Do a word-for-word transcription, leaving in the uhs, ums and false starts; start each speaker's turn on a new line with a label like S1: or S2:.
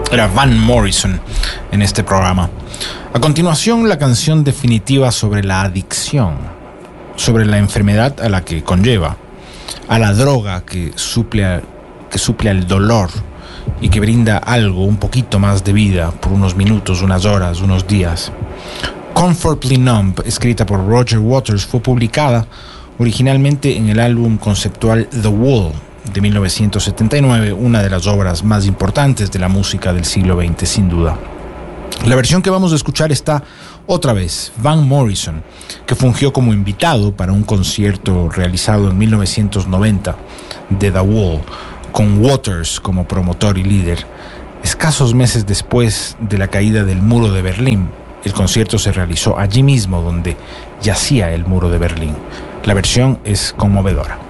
S1: Era Van Morrison en este programa. A continuación, la canción definitiva sobre la adicción, sobre la enfermedad a la que conlleva, a la droga que suple, que suple al dolor y que brinda algo, un poquito más de vida por unos minutos, unas horas, unos días. Comfortably Numb, escrita por Roger Waters, fue publicada originalmente en el álbum conceptual The Wall de mil novecientos setenta y nueve, una de las obras más importantes de la música del siglo veinte, sin duda. La versión que vamos a escuchar está otra vez Van Morrison, que fungió como invitado para un concierto realizado en mil novecientos noventa de The Wall, con Waters como promotor y líder. Escasos meses después de la caída del muro de Berlín, el concierto se realizó allí mismo donde yacía el muro de Berlín. La versión es conmovedora.